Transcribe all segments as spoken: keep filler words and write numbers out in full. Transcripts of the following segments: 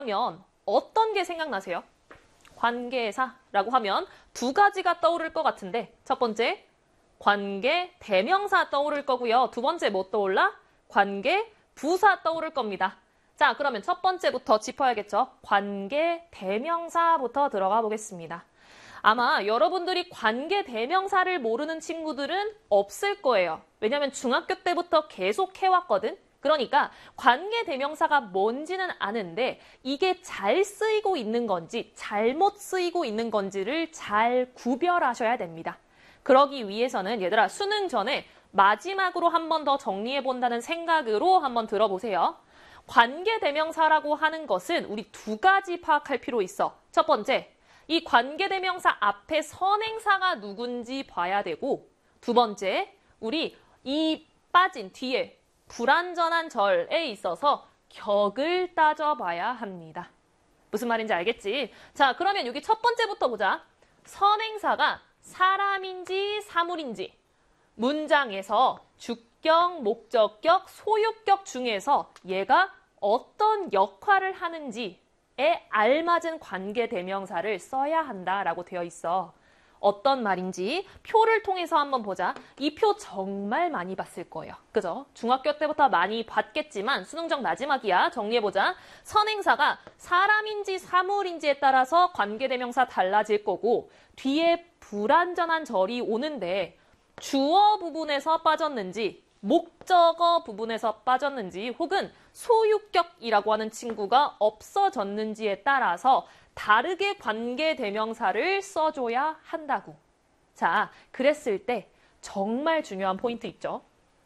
하면 어떤 게 생각나세요? 관계사라고 하면 두 가지가 떠오를 것 같은데 첫 번째, 관계 대명사 떠오를 거고요. 두 번째 뭐 떠올라? 관계 부사 떠오를 겁니다. 자, 그러면 첫 번째부터 짚어야겠죠. 관계 대명사부터 들어가 보겠습니다. 아마 여러분들이 관계 대명사를 모르는 친구들은 없을 거예요. 왜냐하면 중학교 때부터 계속 해왔거든. 그러니까 관계 대명사가 뭔지는 아는데 이게 잘 쓰이고 있는 건지 잘못 쓰이고 있는 건지를 잘 구별하셔야 됩니다. 그러기 위해서는 얘들아 수능 전에 마지막으로 한 번 더 정리해 본다는 생각으로 한번 들어보세요. 관계 대명사라고 하는 것은 우리 두 가지 파악할 필요 있어. 첫 번째, 이 관계 대명사 앞에 선행사가 누군지 봐야 되고, 두 번째, 우리 이 빠진 뒤에 불완전한 절에 있어서 격을 따져봐야 합니다. 무슨 말인지 알겠지? 자, 그러면 여기 첫 번째부터 보자. 선행사가 사람인지 사물인지 문장에서 주격, 목적격, 소유격 중에서 얘가 어떤 역할을 하는지에 알맞은 관계 대명사를 써야 한다라고 되어 있어. 어떤 말인지 표를 통해서 한번 보자. 이 표 정말 많이 봤을 거예요. 그죠? 중학교 때부터 많이 봤겠지만 수능적 마지막이야. 정리해보자. 선행사가 사람인지 사물인지에 따라서 관계대명사 달라질 거고 뒤에 불완전한 절이 오는데 주어 부분에서 빠졌는지 목적어 부분에서 빠졌는지 혹은 소유격이라고 하는 친구가 없어졌는지에 따라서 다르게 관계대명사를 써줘야 한다고. 자, 그랬을 때 정말 중요한 포인트 있죠.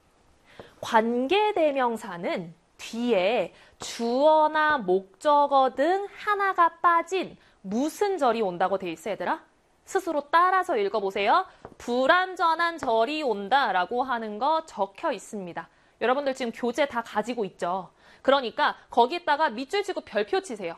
관계대명사는 뒤에 주어나 목적어 등 하나가 빠진 무슨 절이 온다고 돼 있어, 얘들아? 스스로 따라서 읽어보세요. 불완전한 절이 온다라고 하는 거 적혀 있습니다. 여러분들 지금 교재 다 가지고 있죠. 그러니까 거기에다가 밑줄 치고 별표 치세요.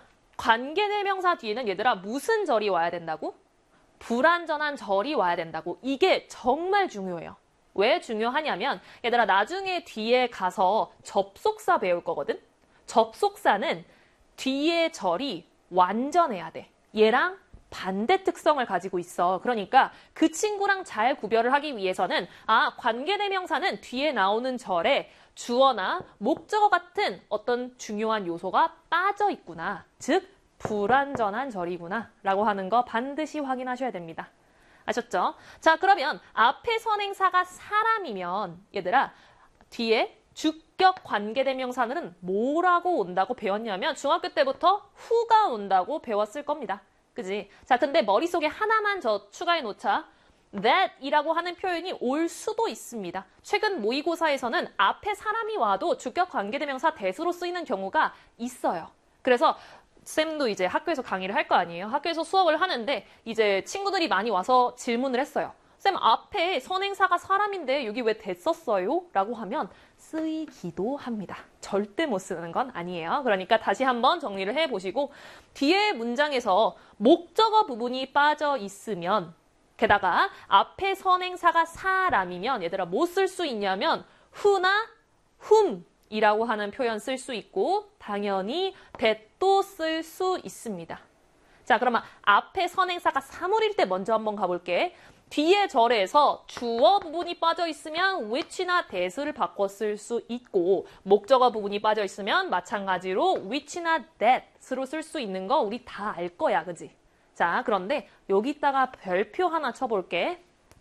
관계대명사 뒤에는 얘들아 무슨 절이 와야 된다고? 불완전한 절이 와야 된다고. 이게 정말 중요해요. 왜 중요하냐면 얘들아 나중에 뒤에 가서 접속사 배울 거거든? 접속사는 뒤에 절이 완전해야 돼. 얘랑 반대 특성을 가지고 있어. 그러니까 그 친구랑 잘 구별을 하기 위해서는 아, 관계대명사는 뒤에 나오는 절에 주어나 목적어 같은 어떤 중요한 요소가 빠져 있구나. 즉, 불완전한 절이구나. 라고 하는 거 반드시 확인하셔야 됩니다. 아셨죠? 자, 그러면 앞에 선행사가 사람이면 얘들아 뒤에 주격 관계대명사는 뭐라고 온다고 배웠냐면 중학교 때부터 후가 온다고 배웠을 겁니다. 그지? 자, 근데 머릿속에 하나만 저 추가해 놓자. that 이라고 하는 표현이 올 수도 있습니다. 최근 모의고사에서는 앞에 사람이 와도 주격 관계대명사 that으로 쓰이는 경우가 있어요. 그래서 쌤도 이제 학교에서 강의를 할 거 아니에요. 학교에서 수업을 하는데 이제 친구들이 많이 와서 질문을 했어요. 쌤, 앞에 선행사가 사람인데 여기 왜 that 썼어요? 라고 하면 쓰이기도 합니다. 절대 못 쓰는 건 아니에요. 그러니까 다시 한번 정리를 해보시고 뒤에 문장에서 목적어 부분이 빠져 있으면 게다가 앞에 선행사가 사람이면 얘들아 뭐 쓸 수 있냐면 who나 whom이라고 하는 표현 쓸 수 있고 당연히 that도 쓸 수 있습니다. 자, 그러면 앞에 선행사가 사물일 때 먼저 한번 가볼게. 뒤에 절에서 주어 부분이 빠져 있으면 which나 that을 바꿔 쓸 수 있고 목적어 부분이 빠져 있으면 마찬가지로 which나 that으로 쓸 수 있는 거 우리 다 알 거야, 그지? 자, 그런데 여기다가 별표 하나 쳐볼게.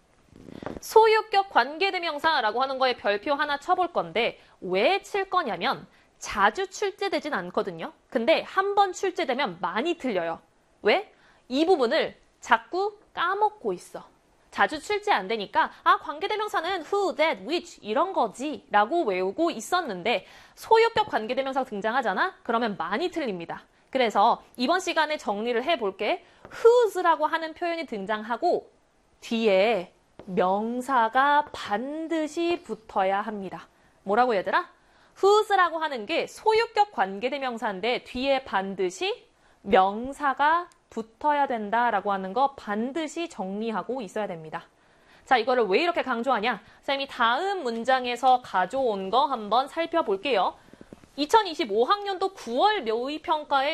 소유격 관계대명사라고 하는 거에 별표 하나 쳐볼 건데 왜 칠 거냐면 자주 출제되진 않거든요. 근데 한 번 출제되면 많이 틀려요. 왜? 이 부분을 자꾸 까먹고 있어. 자주 출제 안 되니까 아 관계대명사는 who, that, which 이런 거지 라고 외우고 있었는데 소유격 관계대명사가 등장하잖아? 그러면 많이 틀립니다. 그래서 이번 시간에 정리를 해볼게. whose라고 하는 표현이 등장하고 뒤에 명사가 반드시 붙어야 합니다. 뭐라고 얘들아? whose라고 하는 게 소유격 관계대명사인데 뒤에 반드시 명사가 붙어야 된다라고 하는 거 반드시 정리하고 있어야 됩니다. 자, 이거를 왜 이렇게 강조하냐? 쌤이 다음 문장에서 가져온 거 한번 살펴볼게요. 이천이십오 학년도 구월 묘의 평가에